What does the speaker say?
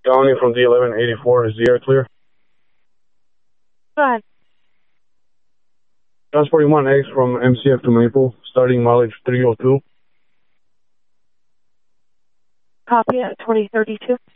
County from D1184, is the air clear? Go ahead. Transporting 1X from MCF to Maple, starting mileage 302. Copy at 2032.